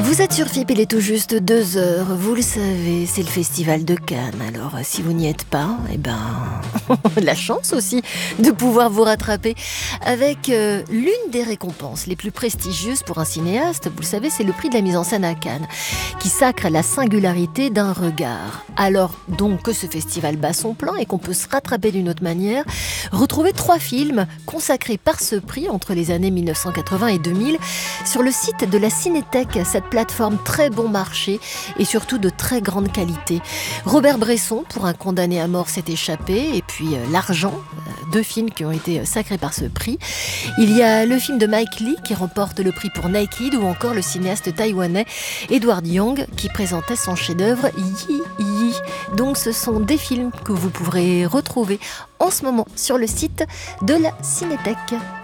Vous êtes sur FIP, il est tout juste 2 heures. Vous le savez, c'est le festival de Cannes. Alors, si vous n'y êtes pas, la chance aussi de pouvoir vous rattraper avec l'une des récompenses les plus prestigieuses pour un cinéaste. Vous le savez, c'est le prix de la mise en scène à Cannes, qui sacre la singularité d'un regard. Alors, donc, que ce festival bat son plein et qu'on peut se rattraper d'une autre manière, retrouvez 3 films consacrés par ce prix entre les années 1980 et 2000 sur le site de la Cinétech, cette plateforme très bon marché et surtout de très grande qualité. Robert Bresson, pour Un condamné à mort s'est échappé, et puis L'Argent, 2 films qui ont été sacrés par ce prix. Il y a le film de Mike Leigh qui remporte le prix pour Naked, ou encore le cinéaste taïwanais Edward Young qui présentait son chef-d'œuvre Yi Yi. Donc ce sont des films que vous pourrez retrouver en ce moment sur le site de la Cinétech.